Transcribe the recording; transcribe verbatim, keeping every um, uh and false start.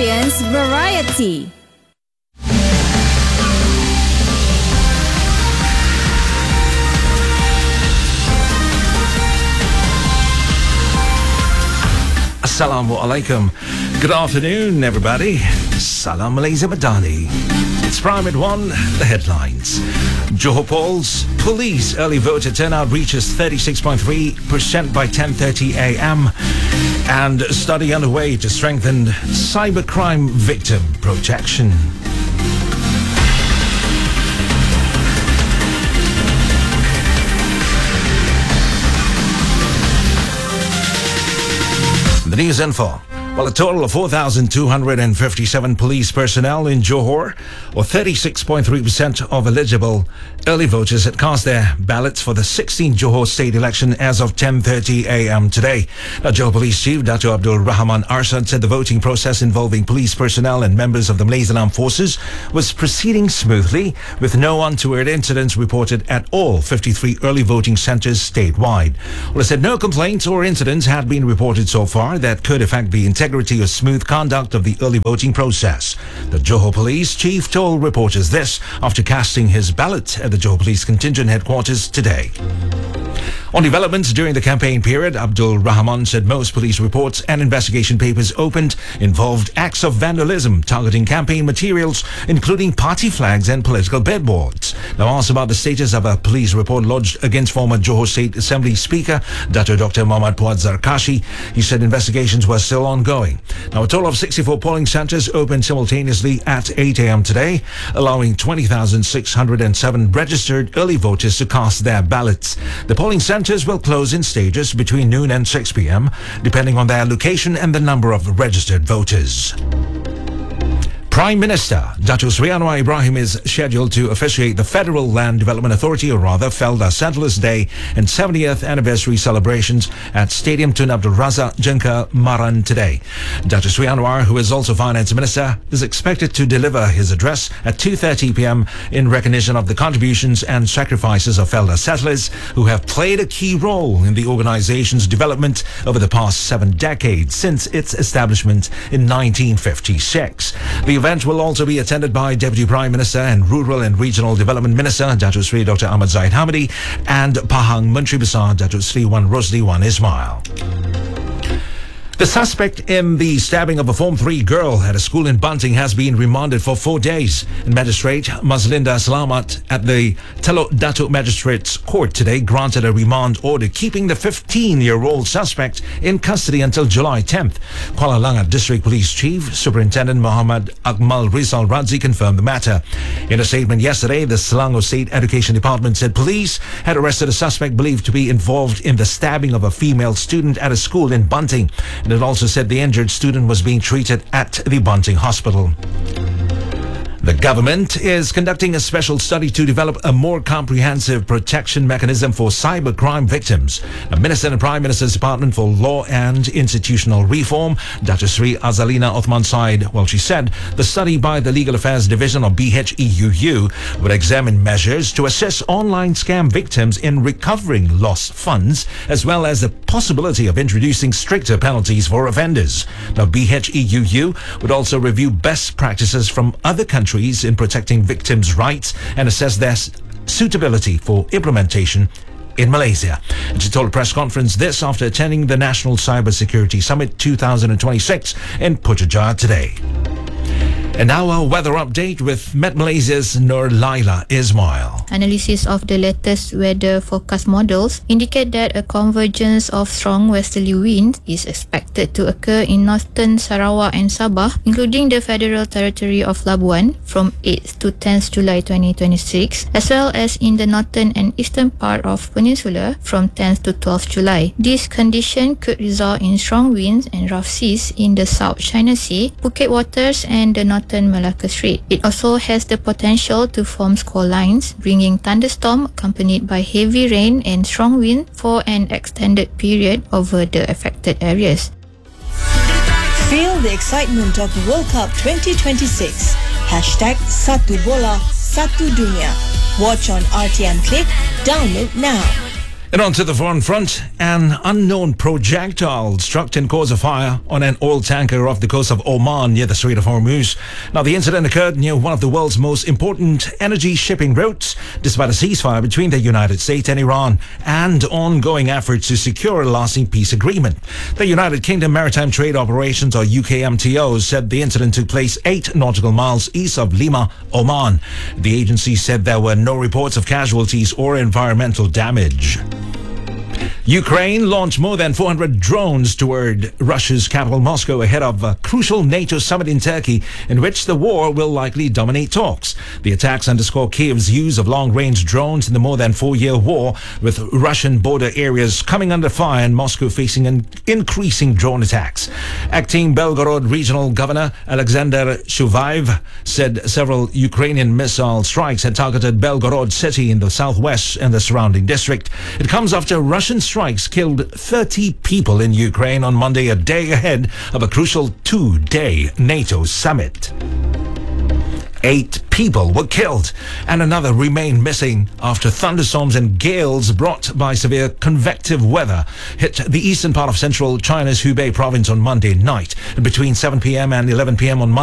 Experience variety. Assalamu alaikum. Good afternoon, everybody. Salam Malaysia Madani. It's Prime at one, the headlines. Johor polls, police early voter turnout reaches thirty-six point three percent by ten thirty a m and study underway to strengthen cybercrime victim protection. The news info. Well, a total of four thousand two hundred fifty-seven police personnel in Johor, or thirty-six point three percent of eligible early voters, had cast their ballots for the sixteenth Johor state election as of ten thirty a m today. Now, Johor Police Chief Dato' Abdul Rahman Arshad said the voting process involving police personnel and members of the Malaysian Armed Forces was proceeding smoothly, with no untoward incidents reported at all fifty-three early voting centres statewide. Well, it said no complaints or incidents had been reported so far that could affect the integrity or smooth conduct of the early voting process. The Johor Police Chief told reporters this after casting his ballot at the Johor Police Contingent Headquarters today. On developments during the campaign period, Abdul Rahman said most police reports and investigation papers opened involved acts of vandalism targeting campaign materials, including party flags and political billboards. Now, asked about the status of a police report lodged against former Johor State Assembly Speaker Dato' Doctor Muhammad Puad Zarkashi, he said investigations were still ongoing. Now, a total of sixty-four polling centres opened simultaneously at eight a m today, allowing twenty thousand six hundred seven registered early voters to cast their ballots. The polling centres will close in stages between noon and six p m, depending on their location and the number of registered voters. Prime Minister Datuk Seri Anwar Ibrahim is scheduled to officiate the Federal Land Development Authority, or rather Felda Settlers Day and seventieth anniversary celebrations at Stadium Tun Abdul Razak, Jengka, Maran today. Datuk Seri Anwar, who is also Finance Minister, is expected to deliver his address at two thirty p m in recognition of the contributions and sacrifices of Felda settlers who have played a key role in the organization's development over the past seven decades since its establishment in nineteen fifty-six. The event will also be attended by Deputy Prime Minister and Rural and Regional Development Minister Datuk Seri Doctor Ahmad Zahid Hamidi and Pahang Menteri Besar Datuk Seri Wan Rosli Wan Ismail. The suspect in the stabbing of a Form three girl at a school in Banting has been remanded for four days. And Magistrate Mazlinda Selamat at the Telok Datuk Magistrates Court today granted a remand order keeping the fifteen-year-old suspect in custody until July tenth. Kuala Langat District Police Chief Superintendent Muhammad Akmal Rizal Radzi confirmed the matter. In a statement yesterday, the Selangor State Education Department said police had arrested a suspect believed to be involved in the stabbing of a female student at a school in Banting. And it also said the injured student was being treated at the Banting Hospital. The government is conducting a special study to develop a more comprehensive protection mechanism for cybercrime victims. The Minister in the Prime Minister's Department for Law and Institutional Reform, Datuk Seri Azalina Othman Said, well, she said the study by the Legal Affairs Division of B H E U U would examine measures to assist online scam victims in recovering lost funds, as well as the possibility of introducing stricter penalties for offenders. Now, B H E U U would also review best practices from other countries in protecting victims' rights and assess their suitability for implementation in Malaysia. And she told a press conference this after attending the National Cyber Security Summit twenty twenty-six in Putrajaya today. And now our weather update with Met Malaysia's Nur Laila Ismail. Analysis of the latest weather forecast models indicate that a convergence of strong westerly winds is expected to occur in northern Sarawak and Sabah, including the Federal Territory of Labuan from eighth to tenth July twenty twenty-six, as well as in the northern and eastern part of Peninsula from tenth to twelfth July. This condition could result in strong winds and rough seas in the South China Sea, Phuket waters and the northern Malacca Strait. It also has the potential to form squall lines, bringing thunderstorm accompanied by heavy rain and strong wind for an extended period over the affected areas. Feel the excitement of World Cup twenty twenty-six. Hashtag Satu Bola, Satu Dunia. Watch on R T M Click. Download now. And on to the foreign front, an unknown projectile struck and caused a fire on an oil tanker off the coast of Oman near the Strait of Hormuz. Now, the incident occurred near one of the world's most important energy shipping routes, despite a ceasefire between the United States and Iran and ongoing efforts to secure a lasting peace agreement. The United Kingdom Maritime Trade Operations, or U K M T O, said the incident took place eight nautical miles east of Lima, Oman. The agency said there were no reports of casualties or environmental damage. Ukraine launched more than four hundred drones toward Russia's capital Moscow ahead of a crucial NATO summit in Turkey, in which the war will likely dominate talks. The attacks underscore Kiev's use of long-range drones in the more than four-year war, with Russian border areas coming under fire and Moscow facing an increasing drone attacks. Acting Belgorod Regional Governor Alexander Shuvaev said several Ukrainian missile strikes had targeted Belgorod city in the southwest and the surrounding district. It comes after Russian strikes killed thirty people in Ukraine on Monday, a day ahead of a crucial two-day NATO summit. Eight people were killed and another remained missing after thunderstorms and gales brought by severe convective weather hit the eastern part of central China's Hubei province on Monday night. Between seven p.m. and eleven p.m. on Monday,